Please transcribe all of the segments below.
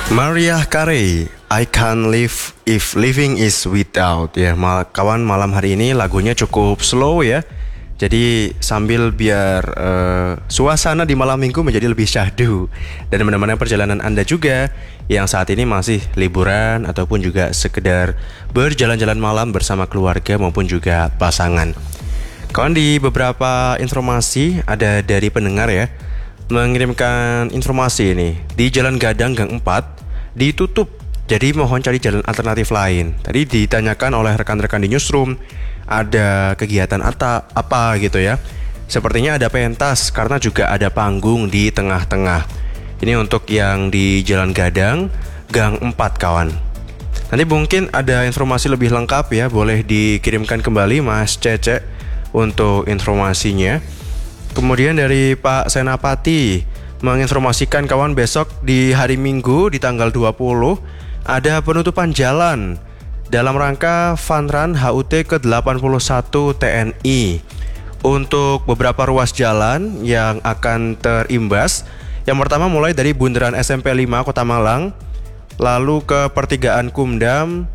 Mariah Carey, I Can't Live If Living Is Without ya. Kawan, malam hari ini lagunya cukup slow ya. Jadi sambil biar suasana di malam minggu menjadi lebih syahdu dan menemani perjalanan Anda juga yang saat ini masih liburan ataupun juga sekedar berjalan-jalan malam bersama keluarga maupun juga pasangan. Kawan, di beberapa informasi ada dari pendengar ya, mengirimkan informasi ini. Di Jalan Gadang Gang 4 ditutup, jadi mohon cari jalan alternatif lain. Tadi ditanyakan oleh rekan-rekan di newsroom, ada kegiatan apa gitu ya. Sepertinya ada pentas karena juga ada panggung di tengah-tengah. Ini untuk yang di Jalan Gadang Gang 4 kawan. Nanti mungkin ada informasi lebih lengkap ya, boleh dikirimkan kembali Mas Cece untuk informasinya. Kemudian dari Pak Senapati menginformasikan kawan, besok di hari Minggu di tanggal 20 ada penutupan jalan dalam rangka Fun Run HUT ke-81 TNI. Untuk beberapa ruas jalan yang akan terimbas, yang pertama mulai dari Bundaran SMP 5 Kota Malang, lalu ke Pertigaan Kumdam,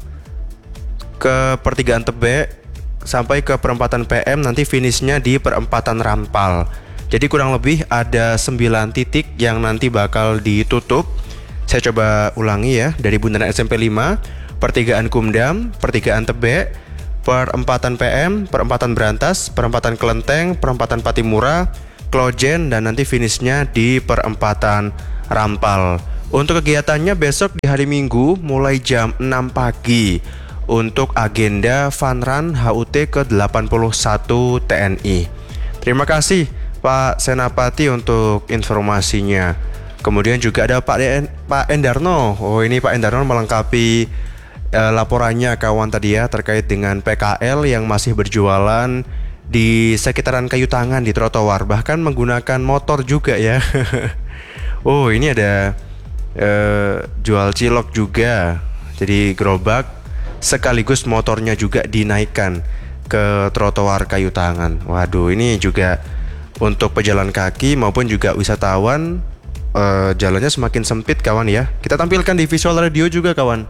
ke Pertigaan Tebek, sampai ke perempatan PM, nanti finishnya di perempatan Rampal. Jadi kurang lebih ada 9 titik yang nanti bakal ditutup. Saya coba ulangi ya, dari Bundaran SMP 5, Pertigaan Kumdam, Pertigaan Tebek, perempatan PM, perempatan Berantas, perempatan Kelenteng, perempatan Patimura, Klojen, dan nanti finishnya di perempatan Rampal. Untuk kegiatannya besok di hari Minggu mulai jam 6 pagi untuk agenda Fun Run HUT ke-81 TNI. Terima kasih Pak Senapati untuk informasinya. Kemudian juga ada Pak Endarno. Oh, ini Pak Endarno melengkapi laporannya kawan tadi ya, terkait dengan PKL yang masih berjualan di sekitaran Kayu Tangan di trotoar, bahkan menggunakan motor juga ya. Oh, ini ada jual cilok juga. Jadi gerobak sekaligus motornya juga dinaikkan ke trotoar Kayu Tangan. Waduh, ini juga untuk pejalan kaki maupun juga wisatawan, jalannya semakin sempit kawan ya. Kita tampilkan di visual radio juga kawan.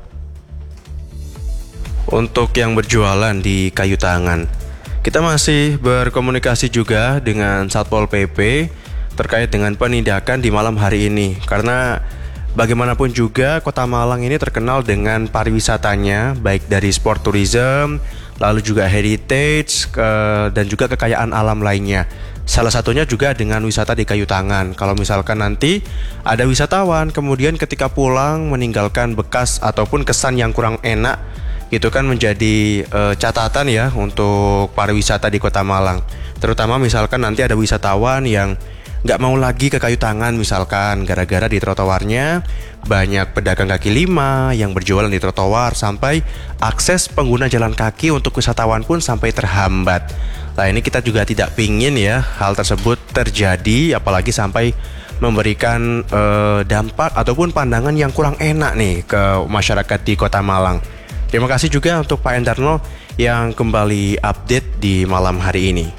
Untuk yang berjualan di Kayu Tangan, kita masih berkomunikasi juga dengan Satpol PP terkait dengan penindakan di malam hari ini. Karena bagaimanapun juga Kota Malang ini terkenal dengan pariwisatanya, baik dari sport tourism, lalu juga heritage, dan juga kekayaan alam lainnya. Salah satunya juga dengan wisata di Kayu Tangan. Kalau misalkan nanti ada wisatawan kemudian ketika pulang meninggalkan bekas ataupun kesan yang kurang enak, itu kan menjadi catatan ya untuk pariwisata di Kota Malang. Terutama misalkan nanti ada wisatawan yang nggak mau lagi ke Kayu Tangan misalkan gara-gara di trotoarnya banyak pedagang kaki lima yang berjualan di trotoar, sampai akses pengguna jalan kaki untuk wisatawan pun sampai terhambat. Nah, ini kita juga tidak pingin ya hal tersebut terjadi, apalagi sampai memberikan dampak ataupun pandangan yang kurang enak nih ke masyarakat di Kota Malang. Terima kasih juga untuk Pak Endarno yang kembali update di malam hari ini.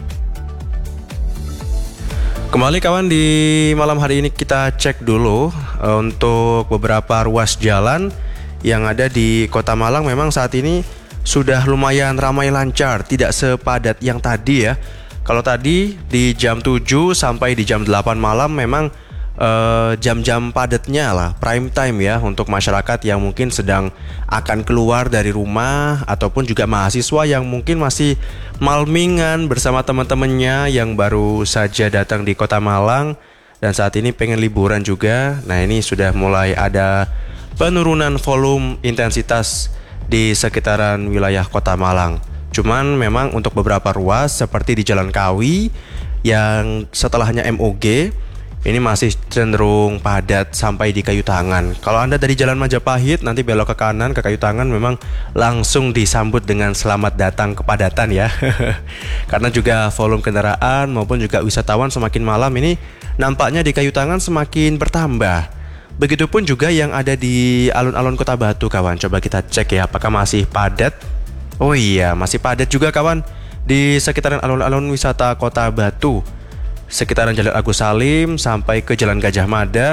Kembali kawan, di malam hari ini kita cek dulu untuk beberapa ruas jalan yang ada di Kota Malang. Memang saat ini sudah lumayan ramai lancar, tidak sepadat yang tadi ya. Kalau tadi di jam 7 sampai di jam 8 malam memang jam-jam padatnya lah, prime time ya, untuk masyarakat yang mungkin sedang akan keluar dari rumah ataupun juga mahasiswa yang mungkin masih malmingan bersama teman-temannya yang baru saja datang di Kota Malang dan saat ini pengen liburan juga. Nah, ini sudah mulai ada penurunan volume intensitas di sekitaran wilayah Kota Malang. Cuman memang untuk beberapa ruas seperti di Jalan Kawi yang setelahnya MOG ini masih cenderung padat sampai di Kayu Tangan. Kalau Anda dari Jalan Majapahit nanti belok ke kanan ke Kayu Tangan, memang langsung disambut dengan selamat datang kepadatan ya. Karena juga volume kendaraan maupun juga wisatawan semakin malam ini nampaknya di Kayu Tangan semakin bertambah. Begitupun juga yang ada di alun-alun Kota Batu kawan. Coba kita cek ya apakah masih padat. Oh iya, masih padat juga kawan di sekitaran alun-alun wisata Kota Batu. Sekitaran Jalan Agus Salim sampai ke Jalan Gajah Mada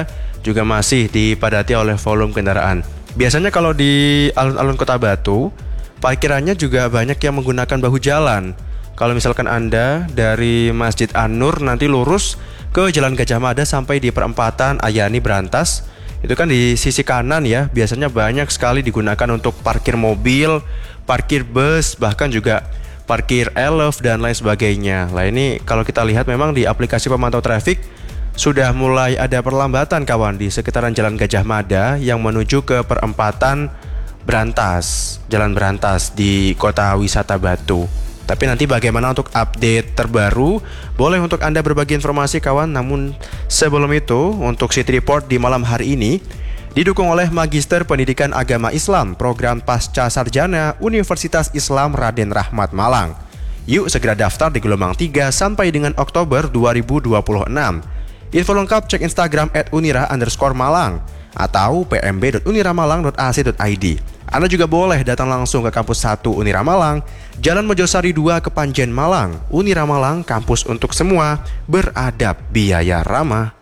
juga masih dipadati oleh volume kendaraan. Biasanya kalau di alun-alun Kota Batu, parkirannya juga banyak yang menggunakan bahu jalan. Kalau misalkan Anda dari Masjid An-Nur nanti lurus ke Jalan Gajah Mada sampai di perempatan Ayani Brantas, itu kan di sisi kanan ya, biasanya banyak sekali digunakan untuk parkir mobil, parkir bus, bahkan juga parkir elf dan lain sebagainya. Lah ini kalau kita lihat memang di aplikasi pemantau traffic sudah mulai ada perlambatan kawan di sekitaran Jalan Gajah Mada yang menuju ke perempatan Brantas, Jalan Brantas di Kota Wisata Batu. Tapi nanti bagaimana untuk update terbaru, boleh untuk Anda berbagi informasi kawan. Namun sebelum itu, untuk City Report di malam hari ini didukung oleh Magister Pendidikan Agama Islam Program Pasca Sarjana Universitas Islam Raden Rahmat Malang. Yuk segera daftar di gelombang 3 sampai dengan Oktober 2026. Info lengkap cek Instagram @unira_malang atau pmb.uniramalang.ac.id. Anda juga boleh datang langsung ke kampus 1 Unira Malang, Jalan Mojosari 2 Kepanjen Malang. Unira Malang, kampus untuk semua, beradab, biaya ramah.